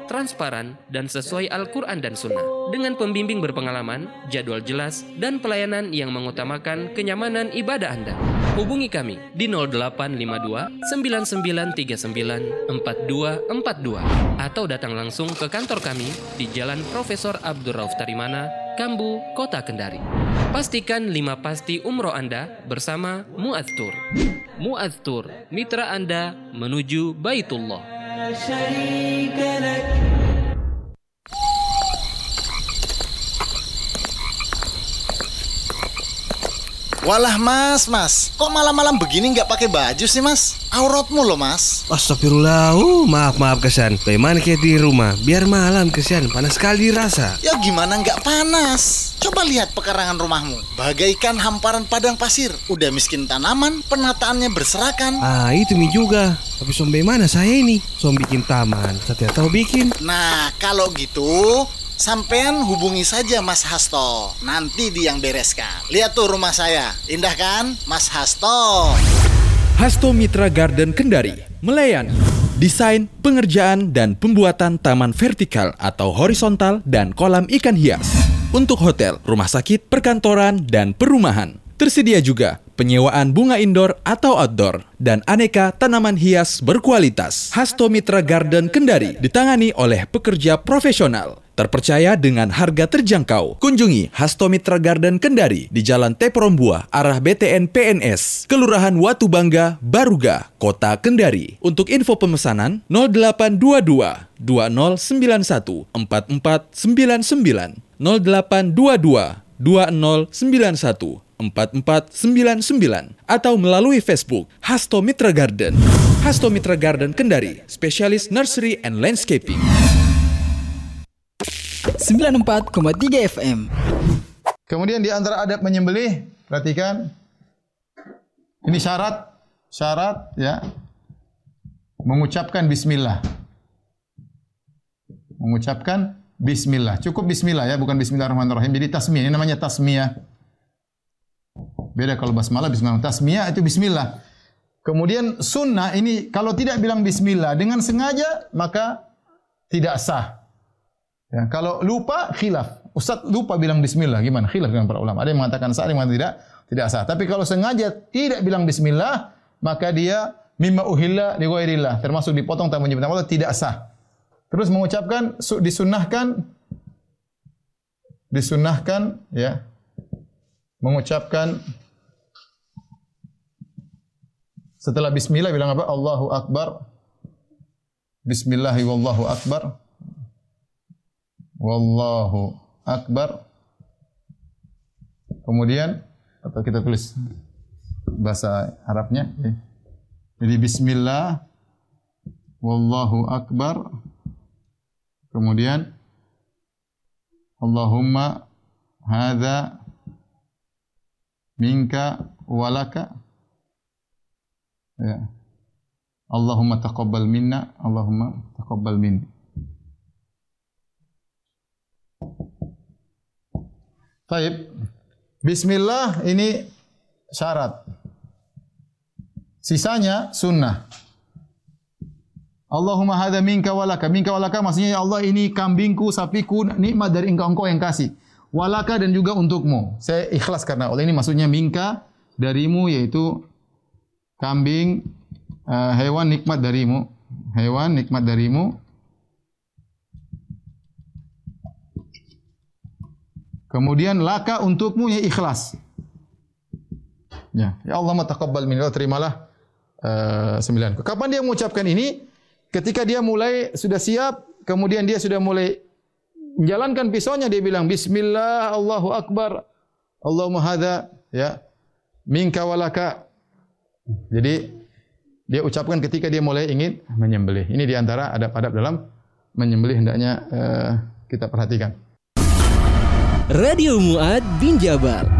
transparan, dan sesuai Al-Quran dan Sunnah. Dengan pembimbing berpengalaman, jadwal jelas, dan pelayanan yang mengutamakan kenyamanan ibadah Anda. Hubungi kami di 0852 9939 4242 atau datang langsung ke kantor kami di Jalan Profesor Abdul Rauf Tarimana, Kambu, Kota Kendari. Pastikan 5 pasti umroh Anda bersama Mu'adz Tour. Mu'adz Tour, mitra Anda menuju Baitullah. Walah mas, kok malam-malam begini nggak pakai baju sih mas? Auratmu loh mas. Astagfirullah, maaf kesan. Bagaimana kayak di rumah? Biar malam kesan, panas sekali rasa. Ya gimana nggak panas? Coba lihat pekarangan rumahmu, bagaikan hamparan padang pasir. Udah miskin tanaman, penataannya berserakan. Itu mi juga. Tapi bagaimana saya ini? Bikin taman, saya tidak tahu bikin. Nah, kalau gitu sampean hubungi saja Mas Hasto. Nanti dia yang bereskan. Lihat tuh rumah saya, indah kan Mas Hasto? Hasto Mitra Garden Kendari melayani desain, pengerjaan, dan pembuatan taman vertikal atau horizontal dan kolam ikan hias untuk hotel, rumah sakit, perkantoran, dan perumahan. Tersedia juga penyewaan bunga indoor atau outdoor dan aneka tanaman hias berkualitas. Hasto Mitra Garden Kendari ditangani oleh pekerja profesional, terpercaya dengan harga terjangkau. Kunjungi Hasto Mitra Garden Kendari di Jalan Teprombua, arah BTN PNS, Kelurahan Watu Bangga, Baruga, Kota Kendari. Untuk info pemesanan 0822 2091 4499 0822 2091 4499 atau melalui Facebook Hasto Mitra Garden. Hasto Mitra Garden Kendari, spesialis nursery and landscaping. 94,3 FM. Kemudian di antara adab menyembelih, perhatikan. Ini syarat ya. Mengucapkan bismillah. Mengucapkan bismillah. Cukup bismillah ya, bukan bismillahirrahmanirrahim. Jadi tasmiyah, ini namanya tasmiyah. Beda kalau basmalah, bismillah. Tasmiyah itu bismillah. Kemudian sunnah ini kalau tidak bilang bismillah dengan sengaja maka tidak sah. Ya, kalau lupa khilaf. Ustaz lupa bilang bismillah, gimana? Khilaf dengan para ulama. Ada yang mengatakan sah, ada yang mengatakan tidak sah. Tapi kalau sengaja tidak bilang bismillah, maka dia mimma uhilla li ghairillah, termasuk dipotong tanpa menyebut nama Allah, tidak sah. Terus mengucapkan disunahkan ya. Mengucapkan setelah bismillah bilang apa? Allahu Akbar. Bismillahi wallahu akbar. Wallahu akbar. Kemudian atau kita tulis bahasa Arabnya. Jadi bismillah wallahu akbar. Kemudian Allahumma hadza minka walaka. Ya. Allahumma taqabbal minna, Allahumma taqabbal minni. Baik. Bismillah ini syarat. Sisanya sunnah. Allahumma hadza minka walaka. Minka walaka maksudnya ya Allah ini kambingku, sapiku, nikmat dari engkau yang kasih. Walaka dan juga untukmu. Saya ikhlas karena Allah ini maksudnya minka darimu, yaitu kambing, hewan nikmat darimu. Hewan nikmat darimu. Kemudian laka untukmu ya ikhlas. Ya Allah taqabbal minni, terimalah sembilanku. Kapan dia mengucapkan ini? Ketika dia mulai sudah siap, kemudian dia sudah mulai menjalankan pisaunya, dia bilang bismillah, Allahu akbar, Allahumma hadza ya minka walaka. Jadi dia ucapkan ketika dia mulai ingin menyembelih. Ini di antara adab-adab dalam menyembelih hendaknya kita perhatikan. Radio Mu'adz bin Jabal.